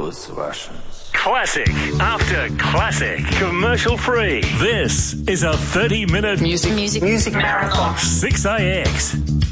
was Russians. Classic after classic. Commercial free. This is a 30-minute Music marathon. 6IX.